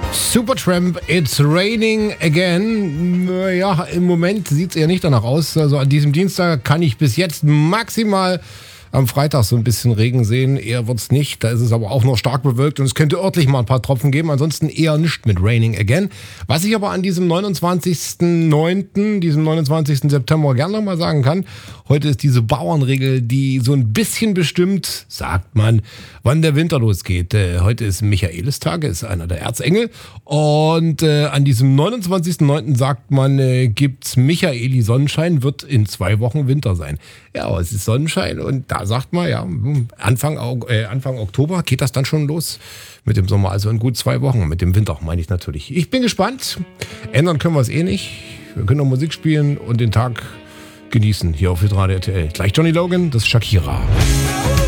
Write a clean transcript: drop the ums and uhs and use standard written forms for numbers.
Supertramp, It's Raining Again. Ja, im Moment sieht es eher nicht danach aus. Also an diesem Dienstag kann ich bis jetzt maximal am Freitag so ein bisschen Regen sehen. Eher wird es nicht. Da ist es aber auch noch stark bewölkt und es könnte örtlich mal ein paar Tropfen geben. Ansonsten eher nicht mit Raining Again. Was ich aber an diesem 29.09., diesem 29. September gerne noch mal sagen kann, heute ist diese Bauernregel, die so ein bisschen bestimmt, sagt man, wann der Winter losgeht. Heute ist Michaelistag, ist einer der Erzengel. Und an diesem 29.09. sagt man, gibt's Michaeli Sonnenschein, wird in 2 Wochen Winter sein. Ja, aber es ist Sonnenschein und da sagt man, ja, Anfang Oktober geht das dann schon los mit dem Sommer. Also in gut 2 Wochen, mit dem Winter meine ich natürlich. Ich bin gespannt. Ändern können wir es eh nicht. Wir können noch Musik spielen und den Tag genießen hier auf Hitradio RTL. Gleich Johnny Logan, das ist Shakira.